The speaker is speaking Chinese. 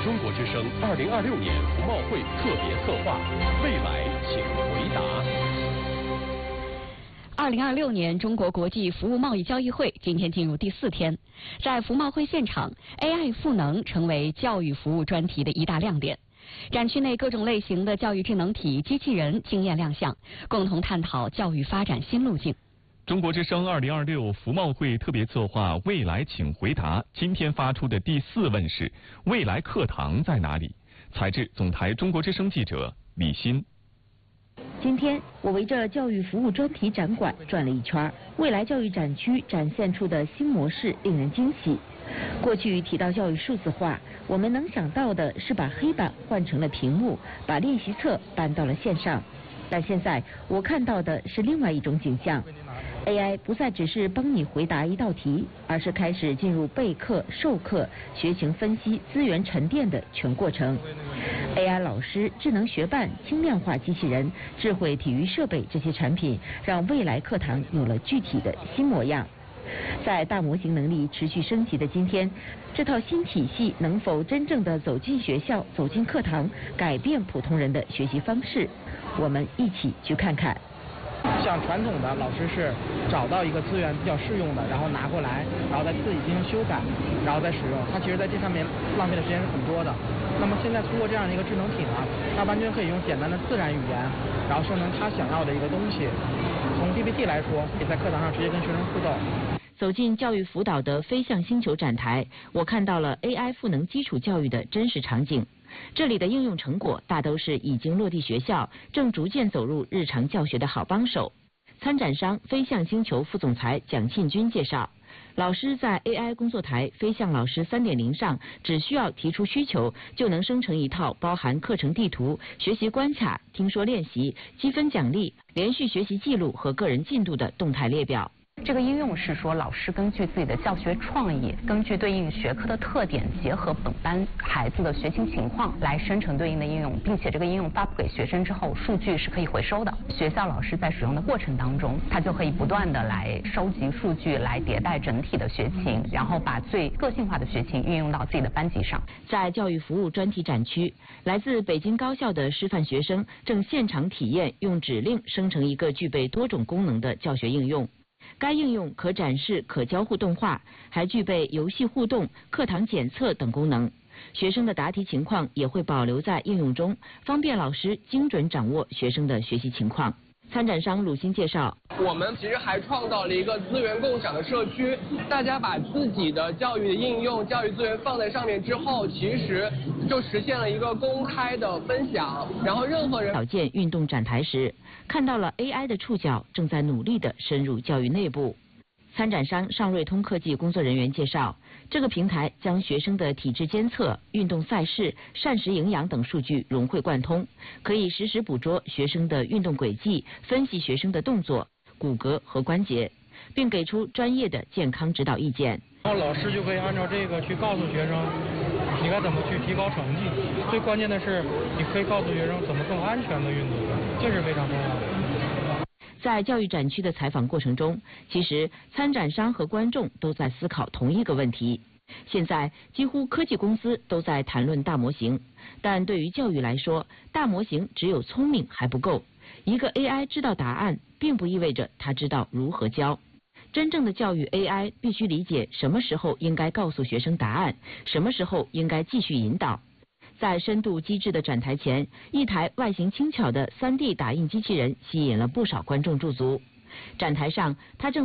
中国之声2026年服贸会特别策划，未来请回答。 2026年中国国际服务贸易交易会今天进入第4天，在服贸会现场 ，AI 赋能成为教育服务专题的一大亮点。展区内各种类型的教育智能体、机器人惊艳亮相，共同探讨教育发展新路径。 中国之声2026服贸会特别策划“未来请回答”今天发出的第4问是：未来课堂在哪里？采自总台中国之声记者李欣。 今天我围着教育服务专题展馆转了一圈，未来教育展区展现出的新模式令人惊喜。过去提到教育数字化，我们能想到的是把黑板换成了屏幕，把练习册搬到了线上。但现在我看到的是另外一种景象。AI 不再只是帮你回答一道题，而是开始进入备课、授课、学情分析、资源沉淀的全过程。AI 老师、智能学伴、轻量化机器人、智慧体育设备这些产品，让未来课堂有了具体的新模样。在大模型能力持续升级的今天，这套新体系能否真正的走进学校、走进课堂，改变普通人的学习方式？我们一起去看看。 像传统的老师是找到一个资源比较适用的，然后拿过来，然后再自己进行修改，然后再使用。他其实在这上面浪费的时间是很多的。那么现在通过这样的一个智能体呢，他完全可以用简单的自然语言，然后生成他想要的一个东西。从 PPT 来说，也在课堂上直接跟学生互动。 走进教育辅导的飞向星球展台，我看到了 AI 赋能基础教育的真实场景。这里的应用成果大都是已经落地学校，正逐渐走入日常教学的好帮手。参展商飞向星球副总裁蒋庆军介绍，老师在 AI 工作台飞向老师 3.0 上，只需要提出需求，就能生成一套包含课程地图、学习关卡、听说练习、积分奖励、连续学习记录和个人进度的动态列表。 这个应用是说，老师根据自己的教学创意，根据对应学科的特点，结合本班孩子的学习情况来生成对应的应用，并且这个应用发布给学生之后，数据是可以回收的。学校老师在使用的过程当中，他就可以不断的来收集数据，来迭代整体的学情，然后把最个性化的学情运用到自己的班级上。 在教育服务专题展区，来自北京高校的师范学生正现场体验用指令生成一个具备多种功能的教学应用。该应用可展示、可交互动画，还具备游戏互动、课堂检测等功能。学生的答题情况也会保留在应用中，方便老师精准掌握学生的学习情况。参展商鲁鑫介绍， 我们其实还创造了一个资源共享的社区，大家把自己的教育的应用、教育资源放在上面之后，其实就实现了一个公开的分享，然后任何人小健运动展台时，看到了 AI 的触角正在努力地深入教育内部。参展商上瑞通科技工作人员介绍，这个平台将学生的体质监测、运动赛事、膳食营养等数据融会贯通，可以实时捕捉学生的运动轨迹，分析学生的动作、骨骼和关节，并给出专业的健康指导意见。 然后老师就可以按照这个去告诉学生，你该怎么去提高成绩。最关键的是，你可以告诉学生怎么更安全的运动，这是非常重要的。 在教育展区的采访过程中，其实参展商和观众都在思考同一个问题。现在几乎科技公司都在谈论大模型，但对于教育来说，大模型只有聪明还不够。一个 AI 知道答案，并不意味着它知道如何教。真正的教育 AI 必须理解什么时候应该告诉学生答案，什么时候应该继续引导。在深度机智的展台前，一台外形轻巧的3D 打印机器人吸引了不少观众驻足。展台上，它正